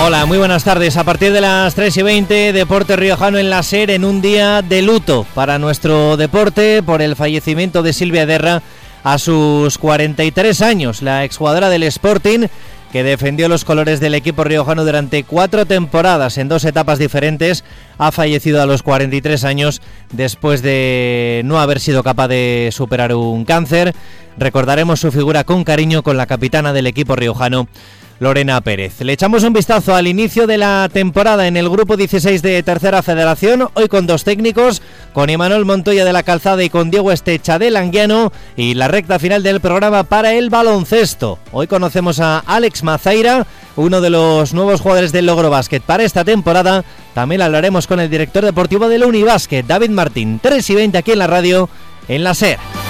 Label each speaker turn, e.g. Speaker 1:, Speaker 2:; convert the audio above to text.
Speaker 1: Hola, muy buenas tardes. A partir de las 3:20, Deporte Riojano en la SER, en un día de luto para nuestro deporte por el fallecimiento de Silvia Ederra a sus 43 años, la exjugadora del Sporting, que defendió los colores del equipo riojano durante 4 temporadas en 2 etapas diferentes, ha fallecido a los 43 años después de no haber sido capaz de superar un cáncer. Recordaremos su figura con cariño con la capitana del equipo riojano, Lorena Pérez. Le echamos un vistazo al inicio de la temporada en el grupo 16 de Tercera Federación, hoy con 2 técnicos, con Imanol Montoya de la Calzada y con Diego Estecha del Anguiano, y la recta final del programa para el baloncesto. Hoy conocemos a Alex Mazaira, uno de los nuevos jugadores del Logro Básquet para esta temporada. También hablaremos con el director deportivo del Unibásquet, David Martín. 3:20 aquí en la radio, en la SER.